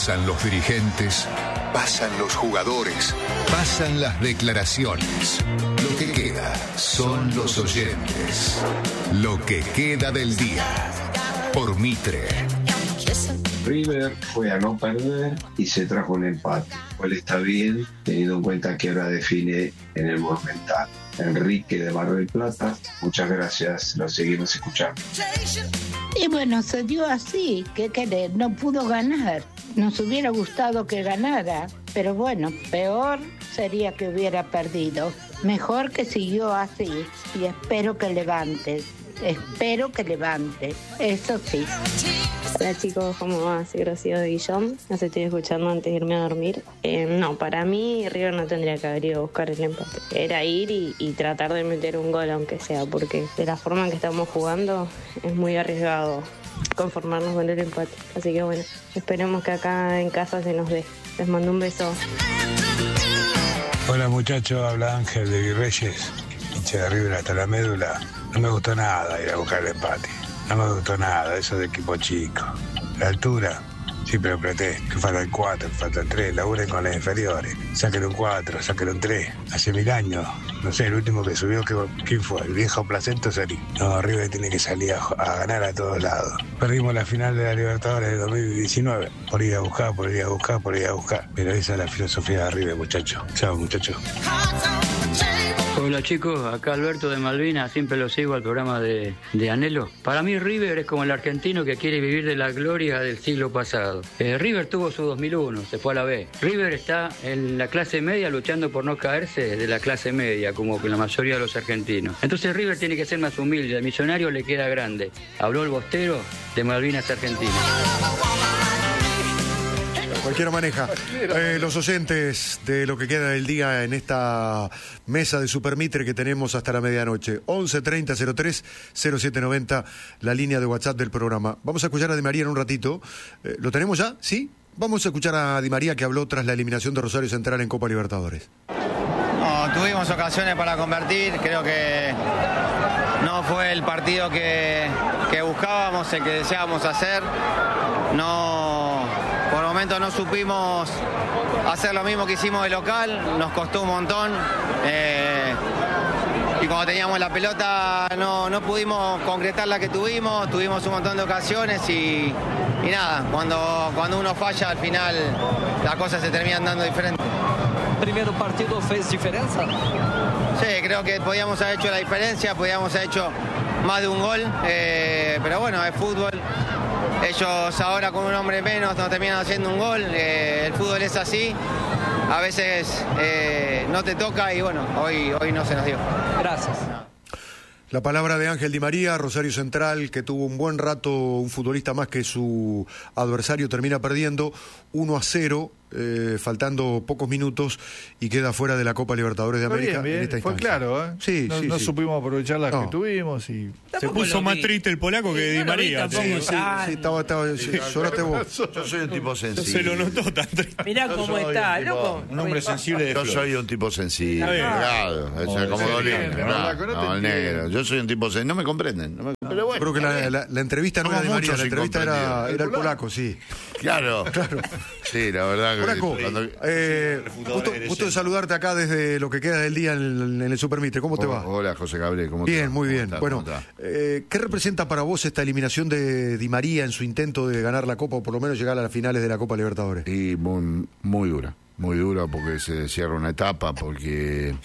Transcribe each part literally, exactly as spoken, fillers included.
Pasan los dirigentes, pasan los jugadores, pasan las declaraciones. Lo que queda son los oyentes. Lo que queda del día. Por Mitre. River fue a no perder y se trajo un empate. Cuál está bien, teniendo en cuenta que ahora define en el Monumental. Enrique de Mar del Plata, muchas gracias, lo seguimos escuchando. Y bueno, se dio así, ¿qué querés? No pudo ganar. Nos hubiera gustado que ganara, pero bueno, peor sería que hubiera perdido. Mejor que siguió así y espero que levante. Espero que levante, eso sí. Hola chicos, ¿cómo va? Soy Rocío de Guillón, los estoy escuchando antes de irme a dormir. Eh, no, para mí River no tendría que haber ido a buscar el empate. Era ir y, y tratar de meter un gol aunque sea, porque de la forma en que estamos jugando es muy arriesgado conformarnos con el empate. Así que bueno, esperemos que acá en casa se nos dé. Les mando un beso. Hola muchachos, habla Ángel de Virreyes, hincha de River hasta la médula. No me gustó nada ir a buscar el empate. No me gustó nada, eso de equipo chico. La altura, siempre lo apreté. Que faltan cuatro, que faltan tres. Laburen con las inferiores. Saquen un cuatro, saquen un tres. Hace mil años. No sé, el último que subió, ¿quién fue? El viejo Placento Seri. No, River tiene que salir a, a ganar a todos lados. Perdimos la final de la Libertadores de dos mil diecinueve. Por ir a buscar, por ir a buscar, por ir a buscar. Pero esa es la filosofía de River, muchachos. Chao, muchachos. Hola chicos, acá Alberto de Malvinas, siempre lo sigo al programa de, de Anhelo. Para mí River es como el argentino que quiere vivir de la gloria del siglo pasado. Eh, River tuvo su dos mil uno, se fue a la B. River está en la clase media luchando por no caerse de la clase media, como que la mayoría de los argentinos. Entonces River tiene que ser más humilde, al Millonario le queda grande. Habló el Bostero de Malvinas, Argentina. Cualquiera maneja. Eh, los oyentes de lo que queda del día en esta mesa de Super Mitre que tenemos hasta la medianoche. once treinta cero tres cero siete noventa, la línea de WhatsApp del programa. Vamos a escuchar a Di María en un ratito. Eh, ¿Lo tenemos ya? ¿Sí? Vamos a escuchar a Di María que habló tras la eliminación de Rosario Central en Copa Libertadores. No, tuvimos ocasiones para convertir. Creo que no fue el partido que, que buscábamos, el que deseábamos hacer. No... Por el momento no supimos hacer lo mismo que hicimos de local, nos costó un montón. Eh, y cuando teníamos la pelota no, no pudimos concretar la que tuvimos, tuvimos un montón de ocasiones y, y nada, cuando, cuando uno falla al final las cosas se terminan dando diferente. ¿Primer partido fez diferencia? Sí, creo que podíamos haber hecho la diferencia, podíamos haber hecho más de un gol, eh, pero bueno, es fútbol. Ellos ahora con un hombre menos nos terminan haciendo un gol, eh, el fútbol es así, a veces eh, no te toca y bueno, hoy, hoy no se nos dio. Gracias. La palabra de Ángel Di María, Rosario Central, que tuvo un buen rato, un futbolista más que su adversario, termina perdiendo uno a cero, eh, faltando pocos minutos y queda fuera de la Copa Libertadores de América. Bien, bien. En esta Fue instancia. claro, ¿eh? Sí, no, sí, no sí. supimos aprovechar las no. que tuvimos y se puso más triste el polaco que Di María. Sí, sí, sí, estaba, estaba, lloraste vos. Yo soy un tipo sensible. Se lo notó tan triste. Mirá Yo cómo soy está, un tipo- loco. Un hombre sensible de Yo flores. soy un tipo sensible. Está bien. Claro, o sea, como sí, Dolina, bien, no, la verdad, no, el negro. Yo soy un tipo sensible. No me comprenden. No me, pero bueno. Creo que la, la, la entrevista no Somos era de María, muchos la entrevista era, incomprendidos. era el polaco, sí. Claro. Claro. Sí, la verdad que Polaco, cuando- eh, gusto, gusto de saludarte acá desde lo que queda del día en el, en el Super Mitre. ¿Cómo te Oh, va? Hola, José Gabriel. ¿Cómo te Bien, va? muy ¿Cómo bien. estás? Bueno, ¿Cómo estás? eh, ¿qué representa para vos esta eliminación de Di María en su intento de ganar la Copa o por lo menos llegar a las finales de la Copa Libertadores? Y muy, muy dura, muy dura porque se cierra una etapa, porque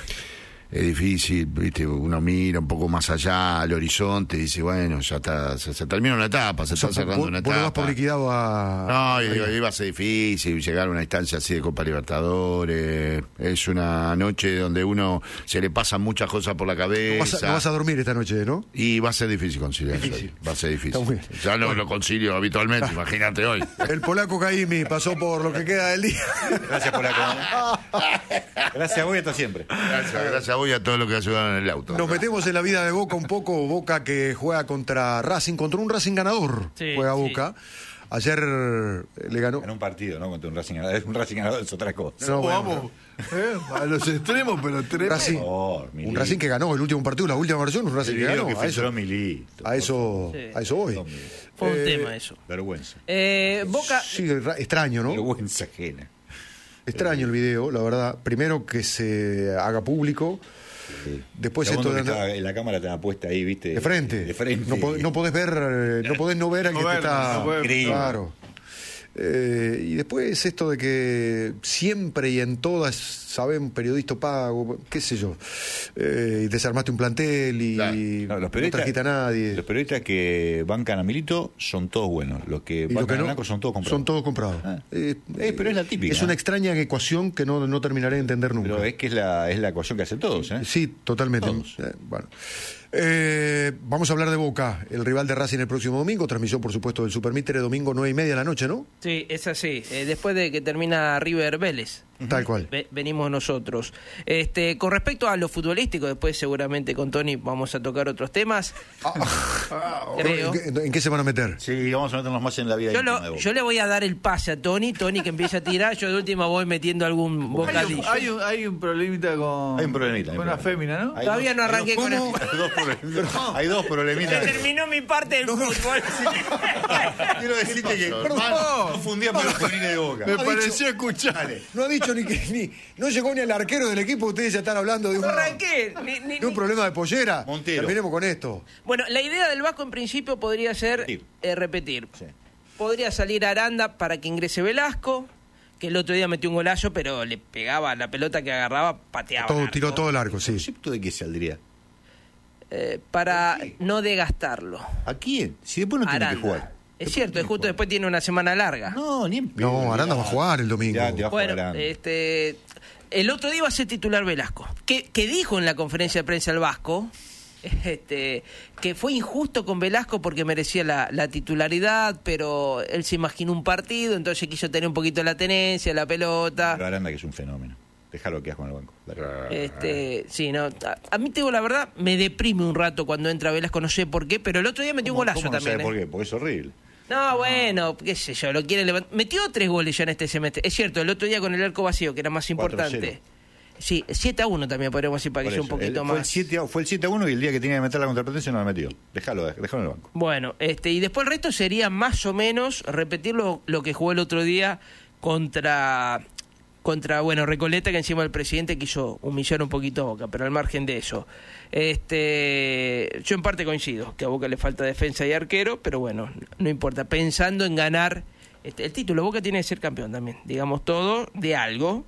es difícil, viste, uno mira un poco más allá al horizonte y dice, bueno, ya está, se, se termina una etapa, se O sea, está cerrando vos, una vos lo das etapa. por liquidado a... No, y digo, iba a ser difícil llegar a una instancia así de Copa Libertadores. Es una noche donde uno se le pasan muchas cosas por la No cabeza. vas, a, no vas a dormir esta noche, ¿no? Y va a ser difícil conciliar. Difícil. Va a ser difícil. Está muy bien. Ya no lo concilio habitualmente, imagínate hoy. El polaco Caimi pasó por lo que queda del día. Gracias, polaco. Gracias a vos y hasta siempre. Gracias, gracias a vos y a todo lo que ayudaron en el auto. Nos metemos en la vida de Boca un poco. Boca que juega contra Racing, contra un Racing ganador. Sí, juega sí. Boca. Ayer le ganó. En un partido, ¿no? Contra un Racing ganador. Es un Racing ganador, es otra cosa. No, bueno, Vamos eh, a los extremos, pero tres. Racing, Oh, un Racing que ganó el último partido, la última versión, un Racing El que video ganó. que A eso, filtró Milito. a eso, Sí. a eso voy. Fue un Eh, tema eso. Vergüenza. Eh, Boca. Sí, ra- extraño, ¿no? Vergüenza ajena. Extraño el video, la verdad. Primero que se haga público. Sí. Después Segundo, esto de que andar- estaba- la cámara estaba puesta ahí, ¿viste? De frente. De frente. No, po- no podés ver, eh, no podés no ver al No que te ver, está. no podés- Increíble. Claro. Eh, y después esto de que siempre y en todas saben periodista pago, qué sé yo. Eh, y desarmaste un plantel y Claro. No, los no periodistas, trajiste a nadie. los periodistas que bancan a Milito son todos buenos. Los que Y lo bancan que a no, Blanco son todos comprados. son todos comprados. Ah. Eh, Eh, pero es la típica, Es una ¿eh? extraña ecuación que no, no terminaré de entender nunca. Pero es que es la, es la ecuación que hacen todos, ¿eh? Sí, totalmente. Todos. Eh, bueno. Eh, vamos a hablar de Boca, el rival de Racing el próximo domingo. Transmisión, por supuesto, del Supermitre, domingo nueve y media de la noche, ¿no? Sí, es así. Eh, después de que termina River Vélez. Tal cual. Ve- venimos nosotros. Este, con respecto a lo futbolístico, después seguramente con Tony vamos a tocar otros temas. Creo. ¿En qué, en qué se van a meter? Sí, vamos a meternos más en la vida Yo, íntima lo- de Boca. yo le voy a dar el pase a Tony, Tony que empiece a tirar, yo de última voy metiendo algún Hay un, bocadillo. hay, un, hay un problemita con. Hay un problemita, hay Con un una problemita. fémina, ¿no? Hay Todavía dos- no hay arranqué dos- con el- Hay dos problemitas. Hay dos Se problemitas. terminó mi parte del fútbol. Quiero decirte que Perdón. no fundíamos los juveniles de Boca. Me Ha pareció escuchar. No ha dicho ni que ni, no llegó ni al arquero del equipo, ustedes ya están hablando de un, No arranqué. ni- ni- de un ni- problema de pollera. Montero. Terminemos con esto. Bueno, la idea del Vasco en principio podría ser Repetir. eh, repetir. Sí. Podría salir Aranda para que ingrese Velasco, que el otro día metió un golazo, pero le pegaba la pelota que agarraba, pateaba. Todo, al arco. tiró todo el arco, sí. ¿Concepto de qué saldría? Eh, para no desgastarlo. ¿A quién? Si después no tiene Aranda. que jugar. Es cierto, es justo después tiene una semana larga. No, ni en pedo, No, Aranda va a jugar el domingo. Ya, te va a jugar Bueno, Aranda. este, el otro día iba a ser titular Velasco, que, que dijo en la conferencia de prensa el Vasco este, que fue injusto con Velasco porque merecía la, la titularidad, pero él se imaginó un partido, entonces quiso tener un poquito la tenencia, la pelota. Pero Aranda que es un fenómeno. Déjalo que hagas con el banco. Dale. Este, sí, no, a, a mí te digo la verdad, me deprime un rato cuando entra Velasco, no sé por qué, pero el otro día metió un ¿Cómo- golazo cómo no también. sabe por ¿eh? qué? Porque es horrible. No, bueno, qué sé yo, lo quiere levantar. Metió tres goles ya en este semestre. Es cierto, el otro día con el arco vacío, que era más cuatro cero. importante. Sí, siete a uno también podríamos decir para que Por sea un eso, poquito el- más. Fue el, siete a, fue el siete a uno y el día que tenía que meter la contrapretensia no la metió. Déjalo, déjalo en el banco. Bueno, este, y después el resto sería más o menos repetir lo, lo que jugó el otro día contra, contra, bueno, Recoleta, que encima el presidente quiso humillar un poquito a Boca, pero al margen de eso. Este, yo en parte coincido, que a Boca le falta defensa y arquero, pero bueno, no importa. Pensando en ganar este, el título, Boca tiene que ser campeón también, digamos todo, de algo.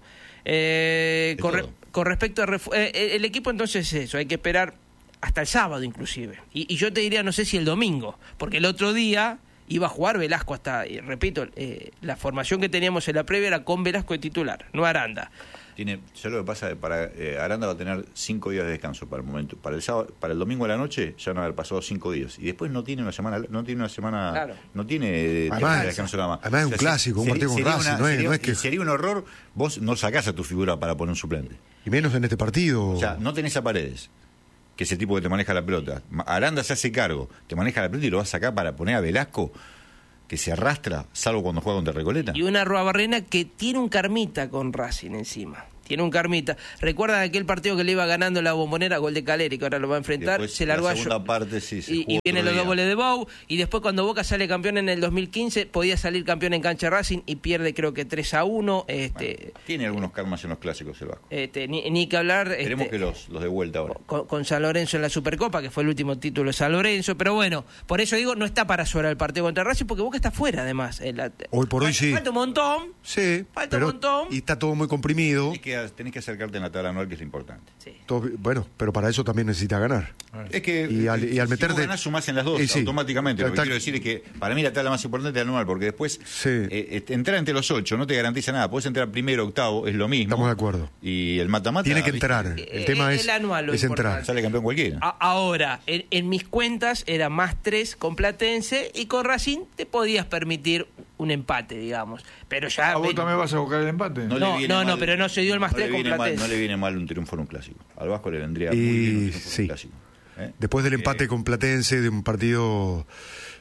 Eh, De con, re- todo. con respecto a refu- eh, el equipo entonces es eso, hay que esperar hasta el sábado inclusive. Y, y yo te diría, no sé si el domingo, porque el otro día iba a jugar Velasco hasta, y repito, eh, la formación que teníamos en la previa era con Velasco de titular, no Aranda. Tiene, ya lo que pasa, para eh, Aranda va a tener cinco días de descanso para el momento. Para el sábado, para el domingo de la noche ya van a haber pasado cinco días. Y después no tiene una semana, no tiene una semana, Claro. no tiene eh, Además- tiempo de descanso nada más. además es un clásico, un partido con sería Racing, una- no es- sería- no es que- sería un horror, vos no sacás a tu figura para poner un suplente. Y menos en este partido. O sea, no tenés a Paredes, que es el tipo que te maneja la pelota. Ma- Aranda se hace cargo, te maneja la pelota y lo vas a sacar para poner a Velasco, que se arrastra, salvo cuando juega contra Recoleta. Y una Barrena que tiene un karmita con Racing encima. Tiene un karmita. ¿Recuerdan aquel partido que le iba ganando la Bombonera, gol de Caleri, que ahora lo va a enfrentar? Después, se largó la a segunda Yo- parte, sí, se y, jugó y vienen otro los dos día. goles de Bou. Y después cuando Boca sale campeón en el dos mil quince, podía salir campeón en cancha Racing y pierde creo que tres a uno. Este, Bueno, tiene algunos karmas en los clásicos el Vasco. este, ni, ni que hablar... Esperemos este, que los, los de vuelta ahora. con, con San Lorenzo en la Supercopa, que fue el último título de San Lorenzo, pero bueno, por eso digo, no está para sobrar el partido contra Racing, porque Boca está fuera además. En la- Hoy por hoy sí. Falta un montón. Sí, Falta un pero montón. y está todo muy comprimido. Tenés que, tenés que acercarte en la tabla anual, que es lo importante. Sí. Todo- bueno, pero para eso también necesita ganar. Es que Y al- y al si meterte- vos ganás, sumás en las dos Y sí. automáticamente. Lo que Está- quiero decir es que para mí la tabla más importante es la anual, porque después Sí. eh, eh, entrar entre los ocho no te garantiza nada. Puedes entrar primero, octavo, es lo mismo. Estamos de acuerdo. Y el mata-mata... Tiene que ¿viste? entrar. Eh, El tema eh, es, el anual lo es importante. entrar. Sale campeón cualquiera. A- ahora, en, en mis cuentas era más tres con Platense y con Racing te podías permitir un empate, digamos. Pero ya... ¿A vos ven- también vas a buscar el empate? No, le viene no, no, pero no se dio el más no le tres con viene mal- Platense. No le viene mal un triunfo en un clásico. Al Vasco le vendría Y muy bien un triunfo en sí. un clásico. ¿eh? Después del Eh, empate con Platense, de un partido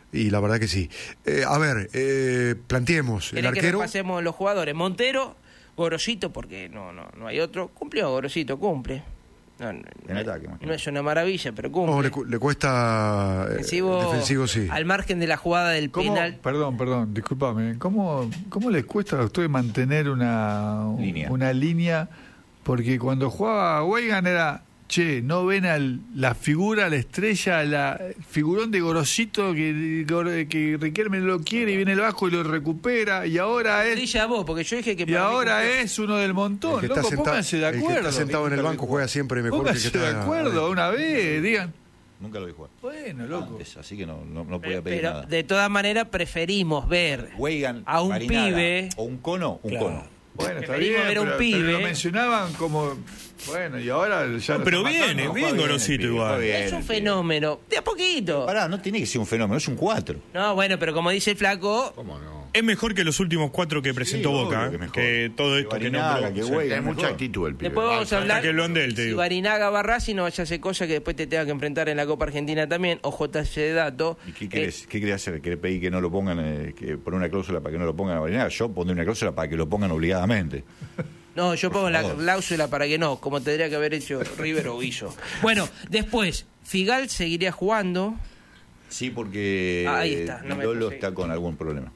Y la verdad que sí. Eh, a ver, eh, planteemos. El ¿Querés que arquero. repasemos los jugadores? Montero, Gorosito, porque no, no, no hay otro. Cumplió Gorosito, cumple. No, no, En ataque, no es una maravilla, pero cumple. No, le, cu- le cuesta. eh, defensivo, defensivo, sí. Al margen de la jugada del ¿Cómo- penal. Perdón, perdón, discúlpame. ¿Cómo, ¿Cómo les cuesta a ustedes mantener una Línea. una línea? Porque cuando jugaba Weigan era, che, no ven al, la figura, la estrella, la el figurón de Gorosito que, que Riquelme lo quiere y viene el Vasco y lo recupera. Y ahora es. Brilla vos, porque yo dije que. Y para mí ahora cumplió. es uno del montón. El que está Loco, sentado- pónganse de el que acuerdo. está sentado en el banco juega siempre mejor que el que Pónganse está. de acuerdo una vez, digan. Nunca lo vi jugar. Bueno, loco. Antes, así que no, no, no podía pedir Pero nada. de todas maneras preferimos ver Weigan, a un Barinaga, pibe. o un cono, un Claro. cono. Bueno, está Preferimos bien, ver a un pero, pibe. pero lo mencionaban como. Bueno, y ahora ya. No, lo pero están viene, matando. bien Juega Gorosito el pibe, igual. juega bien Es un el pibe. fenómeno. De a poquito. Pará, no tiene que ser un fenómeno, es un cuatro. No, bueno, pero como dice el flaco. ¿Cómo no? Es mejor que los últimos cuatro que presentó obvio Boca, que ¿eh? mejor. que todo Que esto que Barinaga, nombró. que Sí. Weigan. Tiene mucha mejor. actitud el pibe. Después vamos a Hasta hablar. que lo ande él, te Si digo. Barinaga Barras y no vaya a hacer cosas que después te tenga que enfrentar en la Copa Argentina también. O J C Dato. ¿Y qué Eh, querés, qué querés hacer? ¿Querés pedir que no lo pongan, eh, que poner una cláusula para que no lo pongan a Barinaga? Yo pondré una cláusula para que lo pongan obligadamente. No, yo pongo la favor. cláusula para que no, como tendría que haber hecho River o Guillo. Bueno, después, Figal seguiría jugando. Sí, porque Ah, ahí está, no me Lolo puse. está con algún problema.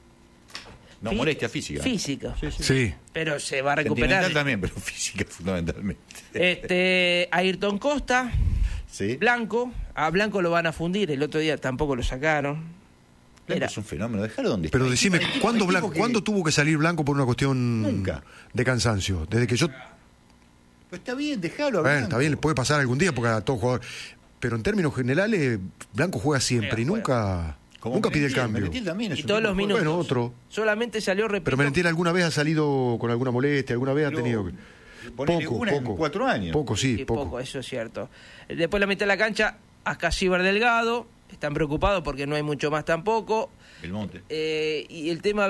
No, Fí- molestia física. Física. Sí. Pero se va a Sentimental recuperar. también, pero física fundamentalmente. Este, Ayrton Costa, Sí. Blanco. A Blanco lo van a fundir, el otro día tampoco lo sacaron. Blanco Era- es un fenómeno, déjalo donde Pero está. decime, Hay- ¿cuándo, hay Blanco, tipos que- ¿cuándo tuvo que salir Blanco por una cuestión Nunca. de cansancio? Desde que yo. Pues está bien, déjalo. a Bueno, Blanco. está bien, le puede pasar algún día porque a todo jugador. Pero en términos generales, Blanco juega siempre y nunca. Como Nunca pide el Merentiel, cambio. Merentiel también es Y un todos tipo los que juega. minutos. Bueno, otro. Solamente salió, repito. Pero Merentiel alguna vez ha salido con alguna molestia, alguna vez ha Pero tenido. ponele Poco, una en poco. cuatro años. Poco, sí, Sí, poco. poco, eso es cierto. Después la mitad de la cancha, Ascasíbar Delgado. Están preocupados porque no hay mucho más tampoco. Belmonte. Eh, y el tema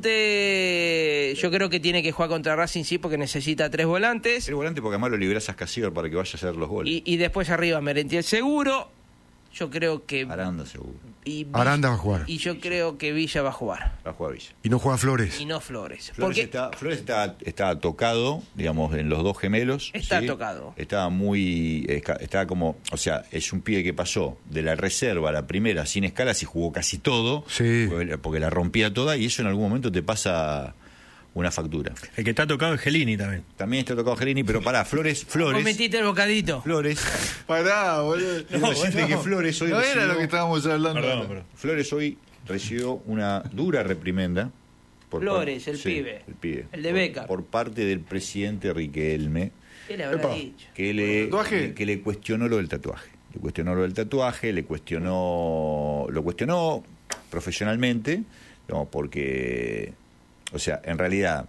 Belmonte, yo creo que tiene que jugar contra Racing, sí, porque necesita tres volantes. El volante porque además lo liberás a Casíbar para que vaya a hacer los goles. Y, y después arriba Merentiel seguro. Yo creo que. Aranda seguro. Y, Aranda va a jugar. y yo creo que Villa va a jugar. Va a jugar Villa. Y no juega Flores. Y no Flores. Flores, Porque está, Flores está, está tocado, digamos, en los dos gemelos. Está ¿sí? tocado. Estaba muy. esca- Estaba como. O sea, es un pibe que pasó de la reserva a la primera sin escalas y jugó casi todo. Sí. Porque, porque la rompía toda y eso en algún momento te pasa una factura. El que está tocado es Gelini también. También está tocado Gelini, pero pará, Flores. vos Flores. metiste el bocadito. Flores. Pará, boludo. Debo decirte que Flores hoy No era recibió- lo que estábamos hablando. Perdón, perdón. Flores hoy recibió una dura reprimenda. por Flores, par- el sí, pibe. El pibe. El de Por- Beca. Por parte del presidente Riquelme, ¿Qué le habrá Epa. dicho? que le, ¿Tatuaje? que le cuestionó lo del tatuaje. Le cuestionó lo del tatuaje, le cuestionó, lo cuestionó profesionalmente, no, porque, o sea, en realidad,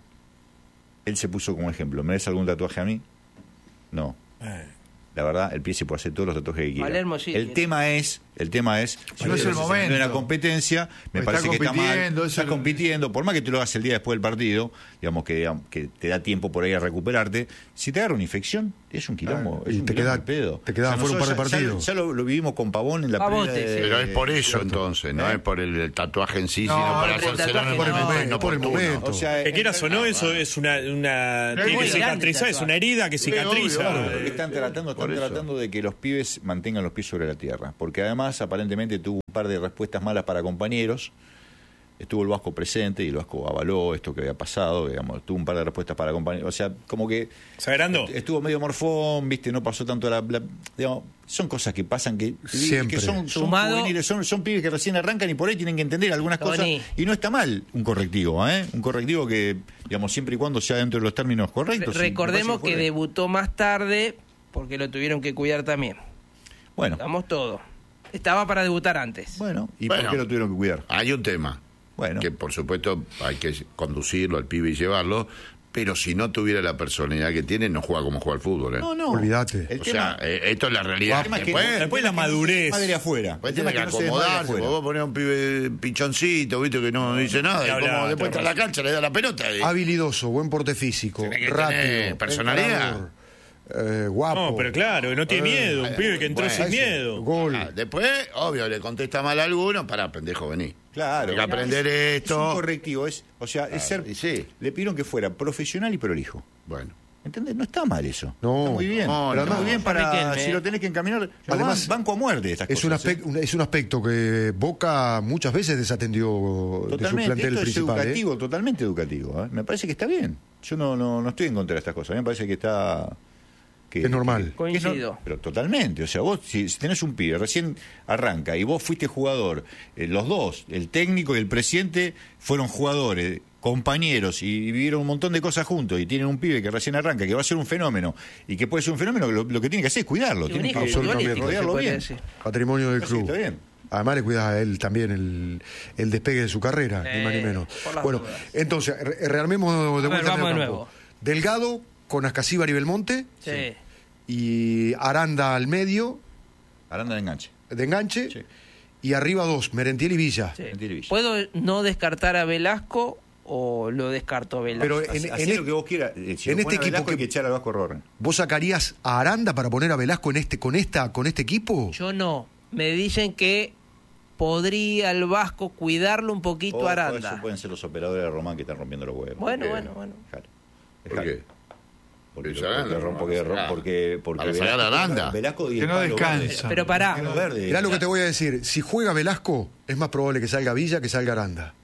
él se puso como ejemplo. ¿Me des algún tatuaje a mí? No. La verdad, el pie se puede hacer todos los tatuajes que quiera. Palermo sí, el sí. tema es, el tema es, No es el momento. en una competencia, me Está parece que está mal, compitiendo, está eso- compitiendo, por más que te lo hagas el día después del partido, digamos que, digamos, que te da tiempo por ahí a recuperarte, si te agarra una infección, es un quilombo, Claro, es y un te quilombo queda- al pedo. te quedás fuera un par de nosotros ya- ya- partidos. Ya, lo, lo vivimos con Pavón en la Pavote, primera de- sí. Pero es por eso de- entonces, no ¿Eh? es por el, el tatuaje en sí, No, sino para por el hacérselo en el tatuaje no, momento no, por el inoportuno. momento. O sea, Que quieras o no, eso es una. una Es tiene muy que grande cicatrizar, el es una herida que cicatriza. Claro, porque Eh, están tratando, están por eso. tratando de que los pibes mantengan los pies sobre la tierra. Porque además, aparentemente, tuvo un par de respuestas malas para compañeros. Estuvo el Vasco presente y el Vasco avaló esto que había pasado. Digamos, tuvo un par de respuestas para compañeros. O sea, como que. Sagrando. est- Estuvo medio morfón, viste, no pasó tanto la. la- digamos, son cosas que pasan que, Siempre. que son, son Sumado- juveniles, son, son pibes que recién arrancan y por ahí tienen que entender algunas Tony. cosas. Y no está mal un correctivo, ¿eh? Un correctivo que, digamos, siempre y cuando sea dentro de los términos correctos. Re- y me parece recordemos que fue- debutó más tarde porque lo tuvieron que cuidar también. Bueno, Digamos todo. Estaba para debutar antes. bueno, ¿y Bueno. por qué lo tuvieron que cuidar? Hay un tema, Bueno. que por supuesto hay que conducirlo al pibe y llevarlo, pero si no tuviera la personalidad que tiene, no juega como juega al fútbol. ¿eh? No, no. Olvídate. El O tema, sea, eh, esto es la realidad. el tema es que Después- el después tema la es que no se madurez. desmadre afuera. Pues El tema tiene es que que no se desmadre acomodarse, afuera. vos ponés a un pibe pinchoncito, viste, que no dice nada, Ni y como hablar, después entra a tenés la cancha, le da la pelota. y- Habilidoso, buen porte físico, Tiene que rápido, tener personalidad. encarador. eh, guapo. No, pero claro, no tiene Eh, miedo, un pibe que entró bueno, sin miedo. Gol. Ah, después, obvio, le contesta mal a alguno, para pendejo, vení. Claro. Hay que aprender es, esto. Es un correctivo, es, o sea, es ser. Y sí. Le pidieron que fuera profesional y prolijo. Bueno. ¿Entendés? No está mal eso. No. Está muy bien. No, Pero no. muy bien para Riquelme, si eh. lo tenés que encaminar. Además, banco a muerte estas Es un, cosas. aspecto, un- es un aspecto que Boca muchas veces desatendió de su Totalmente, plantel esto es principal. ¿eh? educativo, totalmente educativo. ¿eh? Me parece que está bien. Yo no, no, no estoy en contra de estas cosas. A mí me parece que está. Que, Es normal. que- que es no- Coincido. pero totalmente. O sea, vos, si, si tenés un pibe, recién arranca y vos fuiste jugador, eh, los dos, el técnico y el presidente, fueron jugadores, compañeros y vivieron un montón de cosas juntos y tienen un pibe que recién arranca, que va a ser un fenómeno y que puede ser un fenómeno, lo, lo que tiene que hacer es cuidarlo. Y un Tiene hijo que futbolístico, se rodearlo podría bien. decir. Patrimonio del Sí, club. está bien. Además le cuida a él también el, el despegue de su carrera, Eh, ni más ni menos. por las Bueno, dudas. entonces, re- rearmemos de A ver, vuelta el vamos de mediocampo. nuevo. Delgado con Ascasíbar y Belmonte Sí. y Aranda al medio Aranda de enganche. de enganche Sí. y arriba dos, Merentiel y Villa. Sí. Mentira y Villa. ¿Puedo no descartar a Velasco o lo descarto a Velasco? Pero Hacé- en, hacé en lo este- que vos quieras. Eh, si en lo este ponen a equipo Velasco que- hay que echar al Vasco Rorren. ¿Vos sacarías a Aranda para poner a Velasco en este con esta con este equipo? Yo no. Me dicen que podría el Vasco cuidarlo un poquito Ojo, a Aranda. Eso pueden ser los operadores de Román que están rompiendo los huevos. Bueno, ¿Por qué? bueno, bueno. Dejalo. ¿Por Dejalo. qué? Porque, Porque porque, Aranda, porque, porque, Aranda. porque, porque Para sacar a Aranda. Velasco y Que no Pablo descansa. Verde. Pero pará. Pablo Verde. Mirá lo que te voy a decir. Si juega Velasco, es más probable que salga Villa que salga Aranda.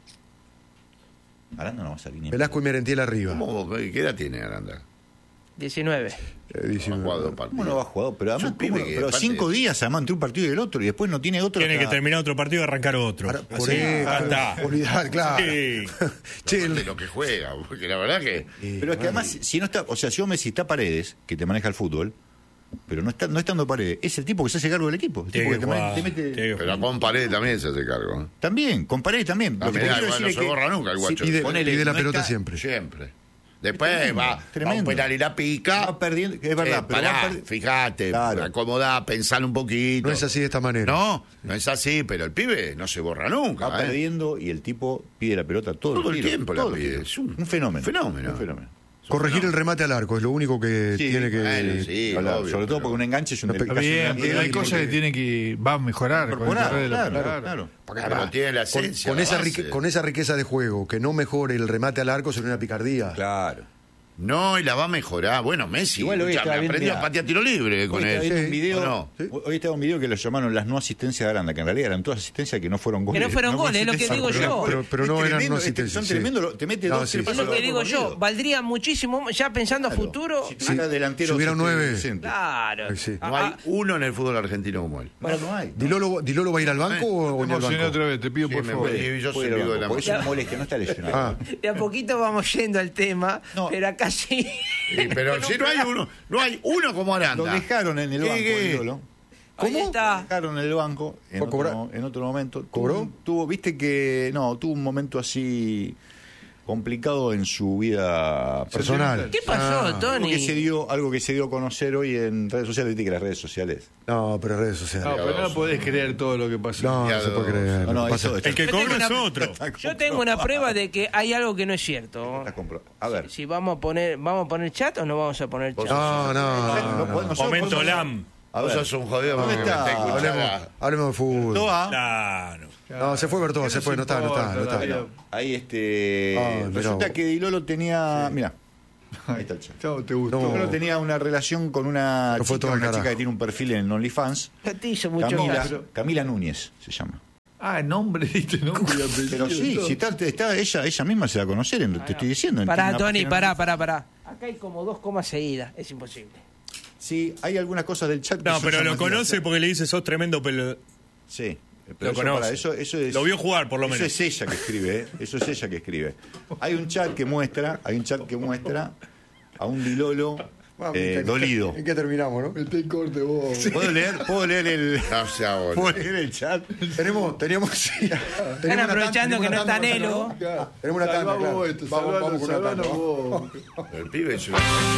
Aranda no va a salir ni. Velasco y Merentiel arriba. ¿Cómo, ¿Qué edad tiene Aranda? diecinueve. Eh, diecinueve. Ha jugado dos partidos. ¿Cómo no va a jugar? Pero además, Es un pibe ¿cómo no? que, pero aparte- cinco días además entre un partido y el otro y después no tiene otro. Tiene que hasta- terminar otro partido y arrancar otro. Ahora, por Así, eso, ya está. olvidar, claro. Sí. Che, Aparte el- lo que juega, porque la verdad que. Pero es que además, si no está, o sea, si vos me decís está Paredes, que te maneja el fútbol, pero no está, no estando Paredes, es el tipo que se hace cargo del equipo. El Tiene tipo que que te, jugar, te mete. tiene que Pero con Paredes también se hace cargo. ¿eh? También, con Paredes también. Ah, Lo que te mirá, quiero igual decir no es se que- borra nunca el guacho. si- Pide- ponele, pide la no pelota está- siempre. Siempre. Después tremendo, va, va tremendo. un penal y la pica. Va perdiendo, es verdad, Eh, pero pará, va perdi- fíjate, Claro. acomodá, pensar un poquito. No es así de esta manera. No, no es así, pero el pibe no se borra nunca. va ¿eh? perdiendo y el tipo pide la pelota todo, Todo el tiro, tiempo la todo el pide. tiro. Es un- un fenómeno. fenómeno. Un fenómeno. Corregir el remate al arco es lo único que Sí, tiene que. bueno, sí, Hablar, obvio, sobre todo pero- porque un enganche es un No, pero Está casi un bien, delantero pero hay y cosas porque- que tienen que va a mejorar. con el incorporar, correr de la claro, pelota. claro. Porque, Pero pará, tiene la con, esencia, con la esa base. rique- con esa riqueza de juego, que no mejore el remate al arco sería una picardía. Claro. No, y la va a mejorar. Bueno, Messi. Igual hoy ya estaba me bien, aprendió mirá. a patear tiro libre con Hoy él. estaba viendo un Sí, video, ¿o no? Sí. hoy estaba un video que lo llamaron las no asistencias de Aranda, que en realidad eran todas asistencias que no fueron goles. Que no fueron goles, es lo que asistencias. digo yo. Pero- pero Es no eran tremendo, no es que asistencias, Son sí. tremendos, lo- te mete No, dos, sí, tres sí. Es pasos lo que de digo gol yo. corrido. Valdría muchísimo, ya pensando a Claro. futuro. Si tuviera delanteros, si hubiera este, nueve. decentes. Claro. Ay, sí. No hay uno en el fútbol argentino como él. Bueno, no hay. ¿Dilolo, Dilolo va a ir al banco o Me en el emocioné banco? otra vez, te pido Sí, por me favor. puede- yo Puede soy ir al amigo de la banco, porque es música. una molestia, no está lesionado. Ah, De a poquito vamos yendo al tema, No. pero acá sí. Sí, pero si no hay uno, no hay uno como Aranda. Lo dejaron en el ¿Qué, banco, qué? el Lolo. Ahí Lo está. dejaron en el banco en ¿Fue a cobrar? otro, en otro momento. ¿Cobró? Tuvo, tuvo- viste que, no, tuvo un momento así complicado en su vida personal. ¿Qué pasó, Ah, Tony? Algo que se dio, algo que se dio a conocer hoy en redes sociales, viste que las redes sociales. No, pero redes sociales. No, pero no podés creer todo lo que pasó. No, no se puede creer. No, no, Lo que pasa- eso- El que Yo tengo cobra es una- otro. Yo tengo una prueba de que hay algo que no es cierto. Está compro- A ver. Si vamos a poner, vamos a poner chat o no vamos a poner chat. No, no, no, No no. podemos- nosotros Momento podemos- Lam. A Vos ver. sos un jodido. ¿Dónde porque está? me tengo que Hablemos, escuchar hablemos de fútbol. Toa. Claro. No, se fue Bertoa, se fue, no está, no está, no está. Todavía. Ahí este. Ah, mirá resulta vos. que Dilolo tenía. Mira. Ahí está el chat. Chao, te gustó. No. Dilolo tenía una relación con una No fue chica, todo al una carajo. chica que tiene un perfil en OnlyFans. Ya te hizo mucho Camila, caso. Camila Núñez se llama. Ah, nombre, diste nombre y apellido. Pero sí, todo. si está, está ella, ella misma se va a conocer, en- te estoy diciendo. Pará, tiene una Tony, página- pará, pará, pará. Acá hay como dos comas seguidas, es imposible. Sí, hay algunas cosas del chat que No, son pero lo llamativas. conoce porque le dice sos tremendo pelo. Sí. Lo Pero eso, conoce. pará, eso, eso es, Lo vio jugar, por lo eso menos. es ella que escribe, ¿eh? Eso es ella que escribe. Hay un chat que muestra, hay un chat que muestra a un Dilolo eh, dolido. ¿En qué terminamos, no? Este corte vos. ¿Puedo leer? ¿Puedo leer el, No sea boludo. ¿puedo leer el chat? Tenemos, teníamos, sí. Tenemos una aprovechando tanda- que no tenemos una está tanda, Nelo. ¿no? Tenemos una tanda, Salvá claro. vos esto, Vamos, salvalo, vamos con una salvalo tanda. vos. El pibe es un...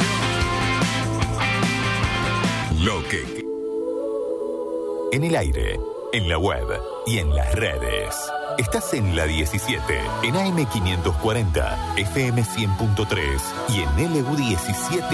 Lo que en el aire, en la web y en las redes. Estás en la diecisiete, en A M quinientos cuarenta, F M cien punto tres y en L U diecisiete.